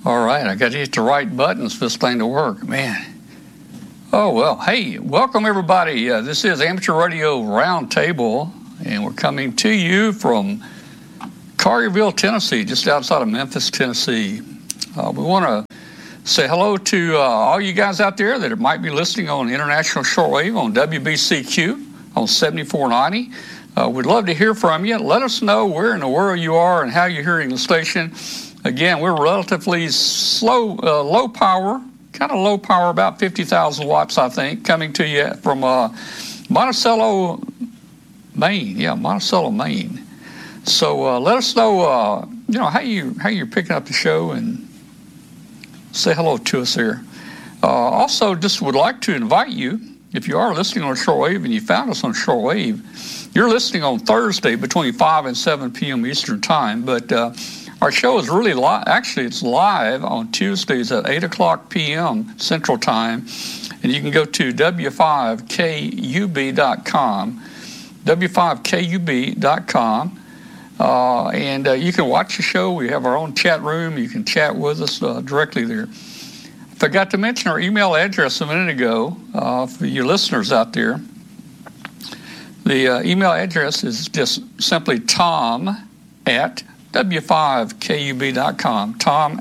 All right, I got to hit the right buttons for this thing to work, man. Oh, well, hey, welcome everybody. This is Amateur Radio Roundtable, and we're coming to you from Collierville, Tennessee, just outside of Memphis, Tennessee. We want to say hello to all you guys out there that might be listening on International Shortwave on WBCQ on 7490. We'd love to hear from you. Let us know where in the world you are and how you're hearing the station. Again, we're relatively low power, about 50,000 watts, I think, coming to you from Monticello, Maine. Yeah, Monticello, Maine. So let us know, how you're picking up the show and say hello to us here. Also, just would like to invite you, if you are listening on shortwave and you found us on shortwave, you're listening on Thursday between 5 and 7 p.m. Eastern Time, but our show is really live. Actually, it's live on Tuesdays at 8 o'clock p.m. Central Time, and you can go to w5kub.com, w5kub.com, and you can watch the show. We have our own chat room. You can chat with us directly there. I forgot to mention our email address a minute ago for you listeners out there. The email address is just simply tom@w5kub.com,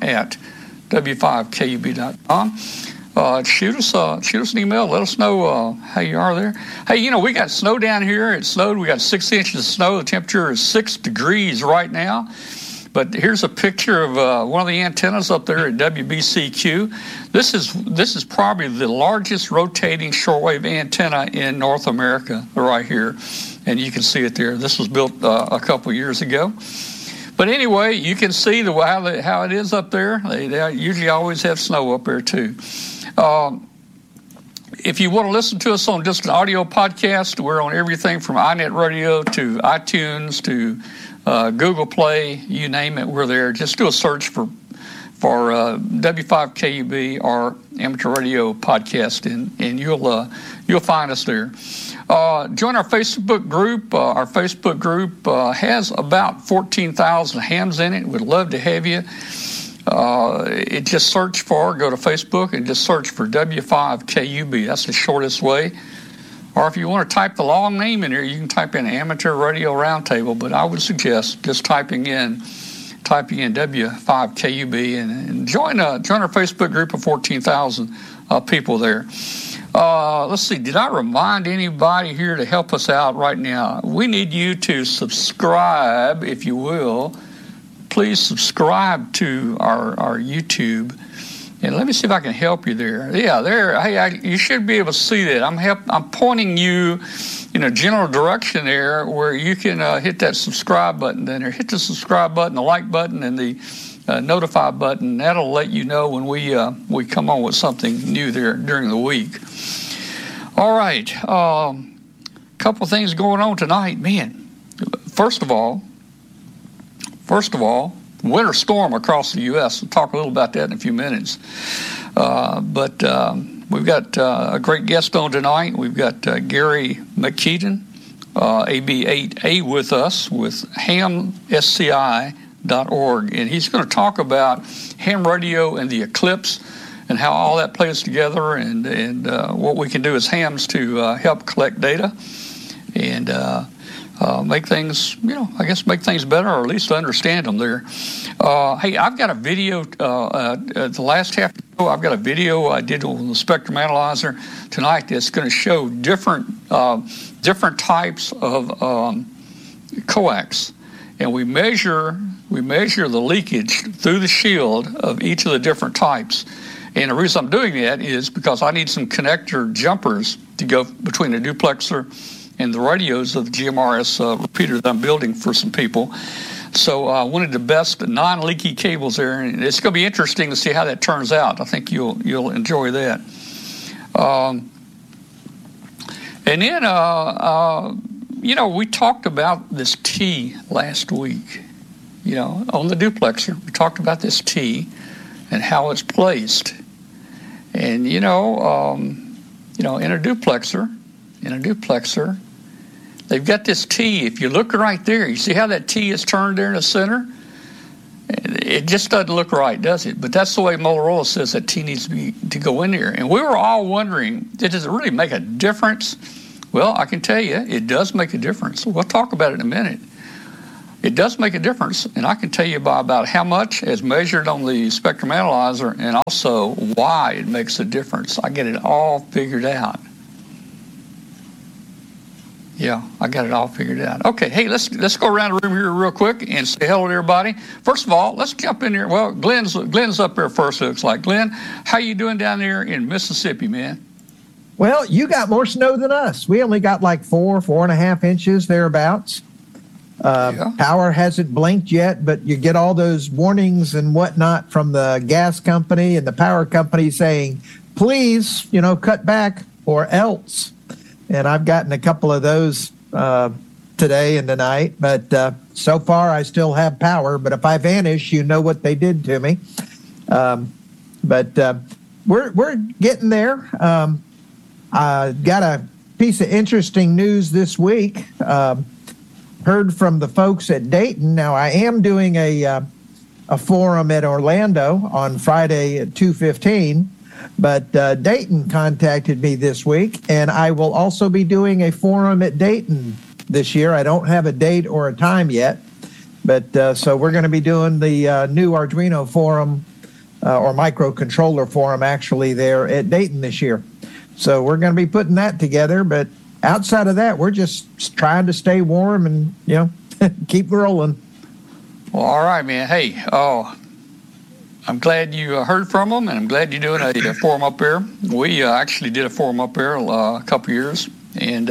tom@w5kub.com. Shoot us an email. Let us know how you are there. Hey, we got snow down here. It snowed. We got 6 inches of snow. The temperature is 6 degrees right now. But here's a picture of one of the antennas up there at WBCQ. This is probably the largest rotating shortwave antenna in North America right here, and you can see it there. This was built a couple years ago. But anyway, you can see how it is up there. They usually always have snow up there too. If you want to listen to us on just an audio podcast, we're on everything from iNet Radio to iTunes to Google Play, you name it, we're there. Just do a search for W5KUB or Amateur Radio Podcast, and you'll find us there. Join our Facebook group. Our Facebook group has about 14,000 hams in it. We'd love to have you. Go to Facebook and just search for W5KUB. That's the shortest way. Or if you want to type the long name in here, you can type in Amateur Radio Roundtable, but I would suggest just typing in W5KUB and join our Facebook group of 14,000 people there. Let's see, did I remind anybody here to help us out right now? We need you to subscribe, if you will. Please subscribe to our YouTube. And let me see if I can help you there. Yeah, there. Hey, you should be able to see that. I'm pointing you in a general direction there where you can hit that subscribe button. Then hit the subscribe button, the like button, and the notify button. That'll let you know when we come on with something new there during the week. All right, couple things going on tonight, man. First of all, winter storm across the U.S. We'll talk a little about that in a few minutes. But we've got a great guest on tonight. We've got Gary McKeaton, AB8A, with us with hamsci.org. And he's going to talk about ham radio and the eclipse and how all that plays together and what we can do as hams to help collect data and make things, make things better, or at least understand them there. Hey, I've got a video, the last half of the show, I've got a video I did on the Spectrum Analyzer tonight that's going to show different types of coax. And we measure the leakage through the shield of each of the different types. And the reason I'm doing that is because I need some connector jumpers to go between the duplexer and the radios of the GMRS repeater that I'm building for some people. So I wanted the best non-leaky cables there, and it's going to be interesting to see how that turns out. I think you'll enjoy that. And then, we talked about this T last week, on the duplexer. We talked about this T and how it's placed. And, in a duplexer, they've got this T. If you look right there, you see how that T is turned there in the center? It just doesn't look right, does it? But that's the way Motorola says that T needs to go in there. And we were all wondering, does it really make a difference? Well, I can tell you, it does make a difference. We'll talk about it in a minute. It does make a difference, and I can tell you about how much as measured on the spectrum analyzer and also why it makes a difference. I get it all figured out. Yeah, I got it all figured out. Okay, hey, let's go around the room here real quick and say hello to everybody. First of all, let's jump in here. Well, Glenn's up there first, it looks like. Glenn, how you doing down there in Mississippi, man? Well, you got more snow than us. We only got like 4.5 inches thereabouts. Power hasn't blinked yet, but you get all those warnings and whatnot from the gas company and the power company saying, please, cut back or else. And I've gotten a couple of those today and tonight, but so far I still have power. But if I vanish, you know what they did to me. But we're getting there. I got a piece of interesting news this week. Heard from the folks at Dayton. Now I am doing a forum at Orlando on Friday at 2:15. But Dayton contacted me this week, and I will also be doing a forum at Dayton this year. I don't have a date or a time yet, but so we're going to be doing the new Arduino forum or microcontroller forum actually there at Dayton this year. So we're going to be putting that together, but outside of that, we're just trying to stay warm and, keep rolling. Well, all right, man. Hey, I'm glad you heard from them, and I'm glad you're doing a forum up there. We actually did a forum up there a couple years, and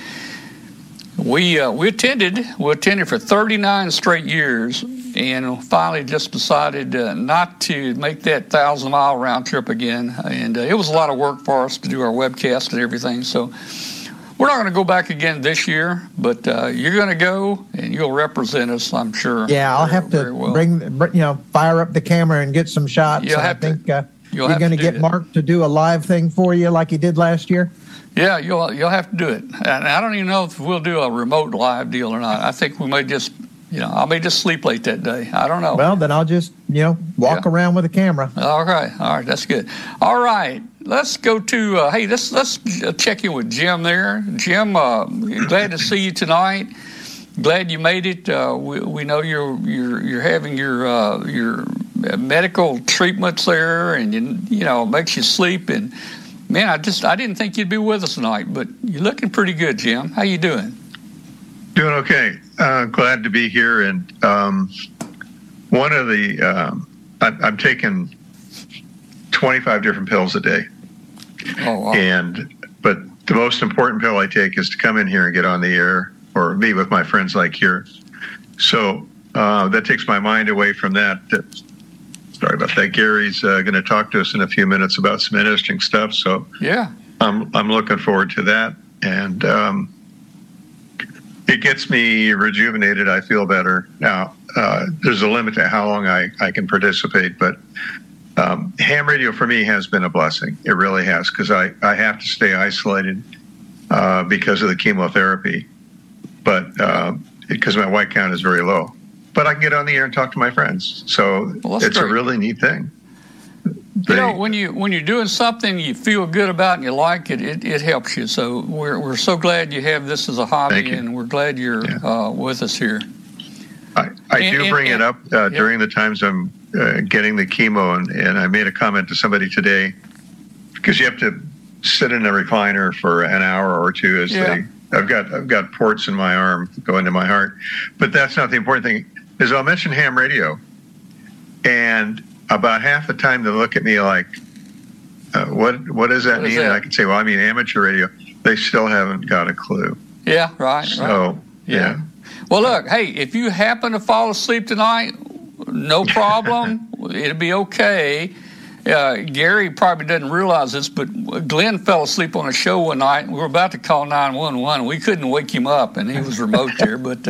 we attended for 39 straight years, and finally just decided not to make that 1,000-mile round trip again. And it was a lot of work for us to do our webcast and everything. So we're not going to go back again this year, but you're going to go and you'll represent us, I'm sure. Yeah, I'll have to fire up the camera and get some shots. I think you're going to get Mark to do a live thing for you like he did last year. Yeah, you'll have to do it. And I don't even know if we'll do a remote live deal or not. I think we may just, I may just sleep late that day. I don't know. Well, then I'll just, walk around with a camera. All right, that's good. All right. Let's go to let's check in with Jim there. Jim, glad to see you tonight. Glad you made it. We know you're having your medical treatments there, and it makes you sleep. And man, I didn't think you'd be with us tonight, but you're looking pretty good, Jim. How you doing? Doing okay. Glad to be here. And one of the I'm taking 25 different pills a day. Oh, wow. But the most important pill I take is to come in here and get on the air or be with my friends like here. So that takes my mind away from that. Sorry about that. Gary's going to talk to us in a few minutes about some interesting stuff. So yeah, I'm looking forward to that. And it gets me rejuvenated. I feel better. Now, there's a limit to how long I can participate, but ham radio for me has been a blessing. It really has, because I have to stay isolated because of the chemotherapy, but because my white count is very low. But I can get on the air and talk to my friends, so it's great. A really neat thing. When you're doing something you feel good about and you like it, it helps you. So we're so glad you have this as a hobby, and we're glad you're with us here. I do bring it up during the times I'm getting the chemo, and I made a comment to somebody today, because you have to sit in a recliner for an hour or two I've got ports in my arm go into my heart, but that's not the important thing. Is I'll mention ham radio, and about half the time they look at me like, what does that mean? And I can say, well, I mean amateur radio. They still haven't got a clue. Yeah, right. So yeah. Well, look, hey, if you happen to fall asleep tonight, no problem. It'll be okay. Gary probably doesn't realize this, but Glenn fell asleep on a show one night, and we were about to call 911. We couldn't wake him up, and he was remote there. But,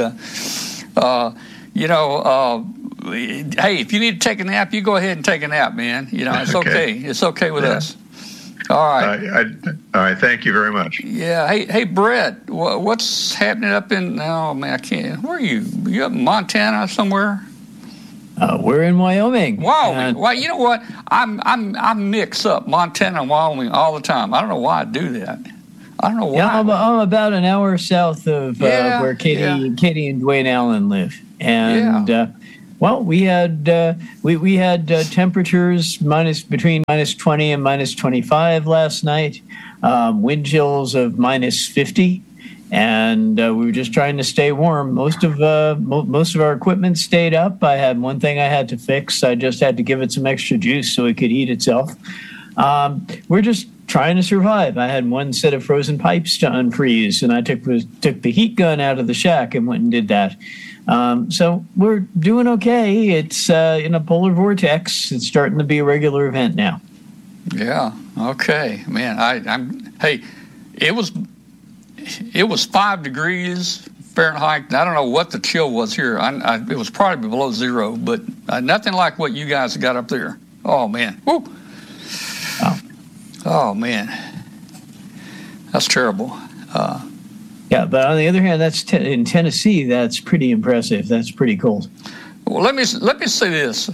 hey, if you need to take a nap, you go ahead and take a nap, man. It's okay. It's okay with us. All right. All right. Thank you very much. Yeah. Hey, Brett, what's happening up in? Oh man, I can't. Where are you? You up in Montana somewhere? We're in Wyoming. Wyoming. Well, you know what? I mix up Montana and Wyoming all the time. I don't know why I do that. I don't know why. Yeah, I'm about an hour south of where Katie and Dwayne Allen live, and we had we had temperatures between minus 20 and minus 25 last night, wind chills of minus 50. And we were just trying to stay warm. Most of our equipment stayed up. I had one thing I had to fix. I just had to give it some extra juice so it could heat itself. We're just trying to survive. I had one set of frozen pipes to unfreeze, and I took the heat gun out of the shack and went and did that. So we're doing okay. It's in a polar vortex. It's starting to be a regular event now. Yeah. Okay, man. Hey, it was 5 degrees Fahrenheit. I don't know what the chill was here. It was probably below zero, but nothing like what you guys got up there. Oh, man. Woo. Oh, man. That's terrible. Yeah, but on the other hand, that's in Tennessee. That's pretty impressive. That's pretty cold. Well, let me say this.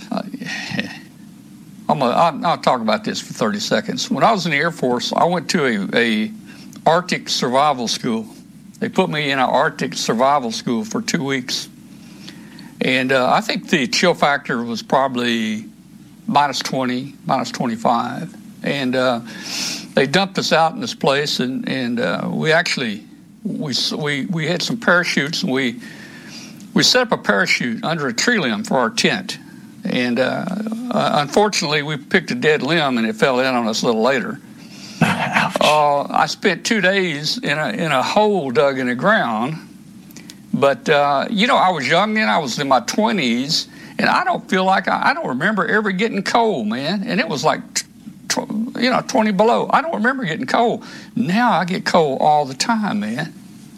I'll talk about this for 30 seconds. When I was in the Air Force, I went to a Arctic survival school. They put me in an Arctic survival school for 2 weeks. And I think the chill factor was probably minus 20, minus 25. And they dumped us out in this place, and we actually we had some parachutes, and we set up a parachute under a tree limb for our tent. And unfortunately, we picked a dead limb, and it fell in on us a little later. I spent 2 days in a hole dug in the ground, but I was young then. I was in my 20s, and I don't feel like I don't remember ever getting cold, man. And it was like 20 below. I don't remember getting cold. Now I get cold all the time, man.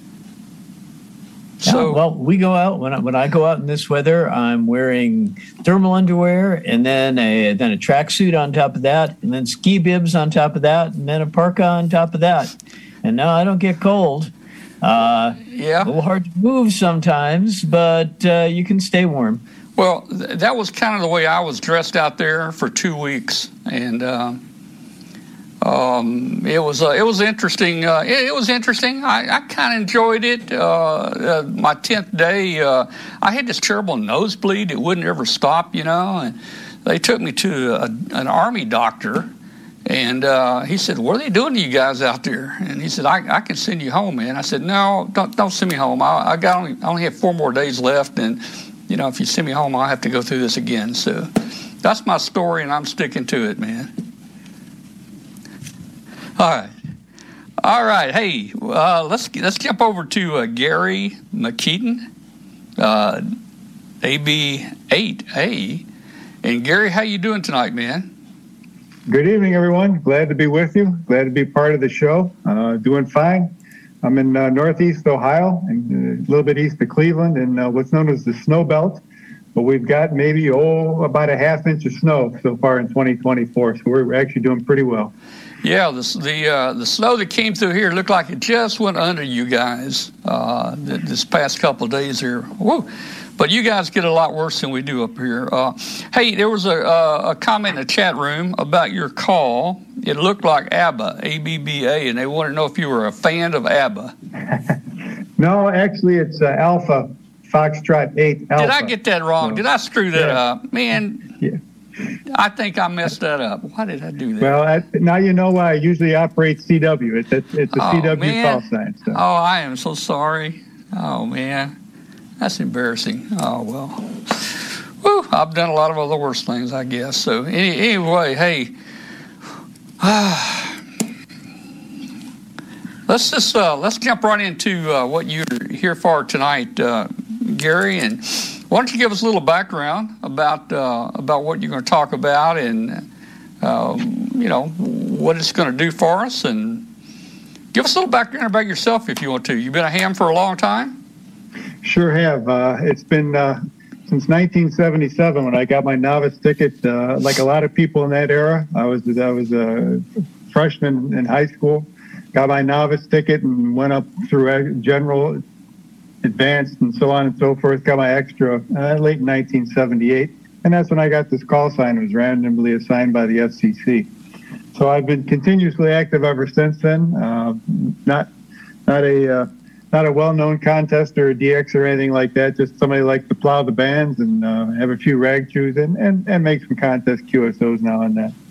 So well, we go out when I go out in this weather. I'm wearing thermal underwear, and then a tracksuit on top of that, and then ski bibs on top of that, and then a parka on top of that. And now I don't get cold. A little hard to move sometimes, but you can stay warm. Well, that was kind of the way I was dressed out there for 2 weeks, and it was interesting. It was interesting. I kind of enjoyed it. My 10th day, I had this terrible nosebleed. It wouldn't ever stop, and they took me to an Army doctor, and he said, "What are they doing to you guys out there?" And he said, "I can send you home, man." I said, "No, don't send me home. I only have 4 more days left, and if you send me home, I'll have to go through this again." So that's my story, and I'm sticking to it, man. All right. Hey, let's jump over to Gary McKeaton, AB8A. And Gary, how you doing tonight, man? Good evening, everyone. Glad to be with you. Glad to be part of the show. Doing fine. I'm in Northeast Ohio, and a little bit east of Cleveland, and what's known as the snow belt. But we've got maybe about a half inch of snow so far in 2024. So we're actually doing pretty well. Yeah, the snow that came through here looked like it just went under you guys this past couple of days here. Woo. But you guys get a lot worse than we do up here. Hey, there was a comment in the chat room about your call. It looked like ABBA, A-B-B-A, and they want to know if you were a fan of ABBA. No, actually, it's Alpha, Foxtrot 8 Alpha. Did I get that wrong? Did I screw that up? Man, yeah. I think I messed that up. Why did I do that? Well, now you know why I usually operate CW. It's a CW man. call sign. So. Oh, I am so sorry. Oh, man. That's embarrassing. Oh, well. Whew, I've done a lot of other worse things, I guess. So, anyway, hey. Let's jump right into what you're here for tonight, Gary. And why don't you give us a little background about what you're going to talk about and, what it's going to do for us. And give us a little background about yourself if you want to. You've been a ham for a long time? Sure have. It's been since 1977 when I got my novice ticket. Like a lot of people in that era, I was a freshman in high school. Got my novice ticket and went up through general, advanced, and so on and so forth. Got my extra late in 1978. And that's when I got this call sign. It was randomly assigned by the FCC. So I've been continuously active ever since then. Not a well-known contest or a DX or anything like that. Just somebody likes to plow the bands and have a few rag chews and make some contest QSOs now and then.